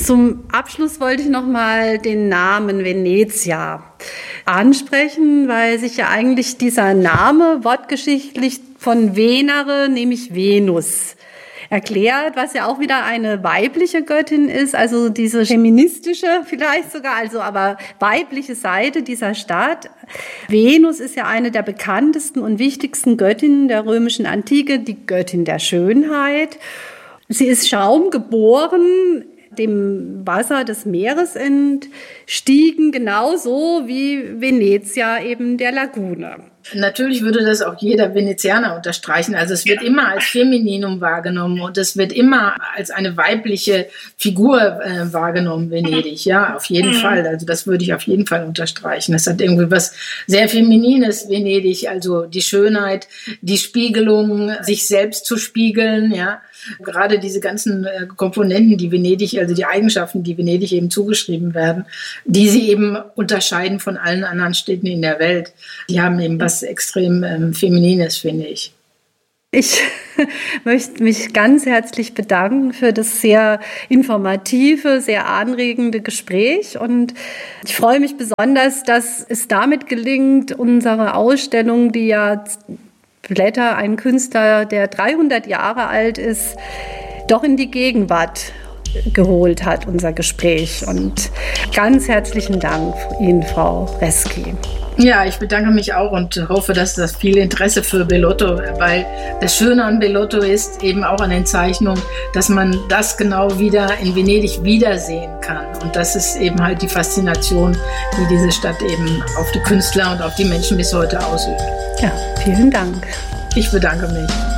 Zum Abschluss wollte ich noch mal den Namen Venezia ansprechen, weil sich ja eigentlich dieser Name wortgeschichtlich von Venere, nämlich Venus, erklärt, was ja auch wieder eine weibliche Göttin ist, also diese feministische vielleicht sogar, also aber weibliche Seite dieser Stadt. Venus ist ja eine der bekanntesten und wichtigsten Göttinnen der römischen Antike, die Göttin der Schönheit. Sie ist schaumgeboren, dem Wasser des Meeres entstiegen, genauso wie Venezia eben der Lagune. Natürlich würde das auch jeder Venezianer unterstreichen. Also es wird immer als Femininum wahrgenommen und es wird immer als eine weibliche Figur wahrgenommen, Venedig. Ja, auf jeden Fall. Also das würde ich auf jeden Fall unterstreichen. Das hat irgendwie was sehr Feminines, Venedig. Also die Schönheit, die Spiegelung, sich selbst zu spiegeln, ja. Gerade diese ganzen Komponenten, die Venedig, also die Eigenschaften, die Venedig eben zugeschrieben werden, die sie eben unterscheiden von allen anderen Städten in der Welt, die haben eben was extrem Feminines, finde ich. Ich möchte mich ganz herzlich bedanken für das sehr informative, sehr anregende Gespräch und ich freue mich besonders, dass es damit gelingt, unsere Ausstellung, die ja Blätter, ein Künstler, der 300 Jahre alt ist, doch in die Gegenwart geholt hat, unser Gespräch. Und ganz herzlichen Dank Ihnen, Frau Reski. Ja, ich bedanke mich auch und hoffe, dass das viel Interesse für Bellotto, weil das Schöne an Bellotto ist eben auch an den Zeichnungen, dass man das genau wieder in Venedig wiedersehen kann. Und das ist eben halt die Faszination, die diese Stadt eben auf die Künstler und auf die Menschen bis heute ausübt. Ja, vielen Dank. Ich bedanke mich.